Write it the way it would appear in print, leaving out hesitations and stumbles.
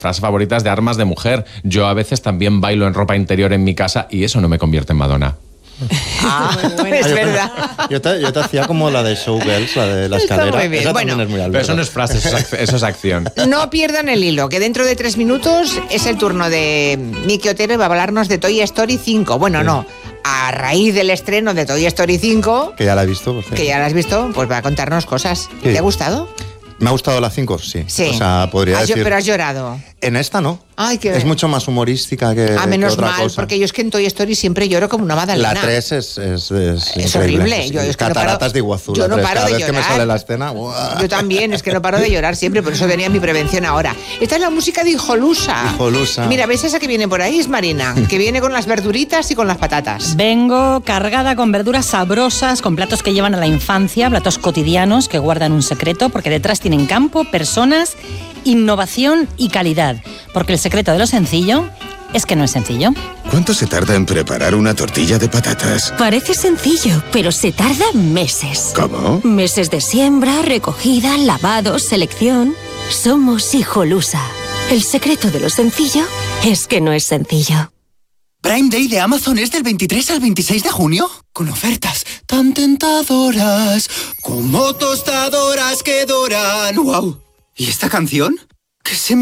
frases favoritas de armas de mujer. Yo a veces también bailo en ropa interior en mi casa y eso no me convierte en Madonna. Es verdad. Yo te hacía como la de Showgirls, la de la escalera. muy bien. Esa Bueno, también es muy alta. Pero eso no es frase, eso es acción. No pierdan el hilo, que dentro de 3 minutos es el turno de Miki Otero y va a hablarnos de Toy Story 5. Bueno, no, a raíz del estreno de Toy Story 5, Que ya la he visto. Por cierto. que ya la has visto, pues va a contarnos cosas. Sí. ¿Te ha gustado? ¿Me ha gustado la 5? Sí. Sí. O sea, podría decir... Pero has llorado. En esta no. Ay, qué Es mucho más humorística que menos otra mal, cosa. porque yo es que en Toy Story siempre lloro como una magdalena. La 3 es Es increíble. horrible. Yo es que no Cataratas paro- de Iguazú. yo la no 3. paro Cada de vez que me llorar. sale la escena... ¡buah! Yo también, es que no paro de llorar siempre, por eso tenía mi prevención ahora. Esta es la música de Hijolusa. Hijolusa. Mira, ¿ves esa que viene por ahí, Marina? Que viene con las verduritas y con las patatas. Vengo cargada con verduras sabrosas, con platos que llevan a la infancia, platos cotidianos que guardan un secreto, porque detrás tienen campo, personas, innovación y calidad. Porque el secreto de lo sencillo es que no es sencillo. ¿Cuánto se tarda en preparar una tortilla de patatas? Parece sencillo, pero se tarda meses. ¿Cómo? Meses de siembra, recogida, lavado, selección. Somos Hijolusa. El secreto de lo sencillo es que no es sencillo. Prime Day de Amazon es del 23 al 26 de junio, con ofertas tan tentadoras como tostadoras que doran. ¡Wow! ¿Y esta canción? ¿Qué se me